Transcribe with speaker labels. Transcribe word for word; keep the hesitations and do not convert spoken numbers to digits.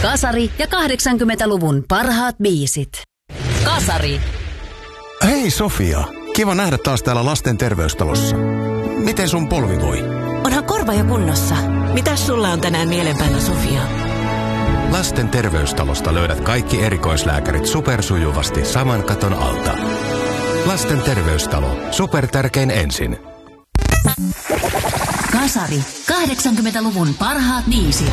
Speaker 1: Kasari ja kahdeksankymmentäluvun parhaat biisit. Kasari.
Speaker 2: Hei Sofia, kiva nähdä taas täällä lasten terveystalossa. Miten sun polvi voi?
Speaker 3: Onhan korva jo kunnossa. Mitäs sulla on tänään mielen päällä, Sofia?
Speaker 2: Lasten terveystalosta löydät kaikki erikoislääkärit supersujuvasti saman katon alta. Lasten terveystalo. Supertärkein ensin.
Speaker 1: Kasari. kahdeksankymmentäluvun parhaat biisit.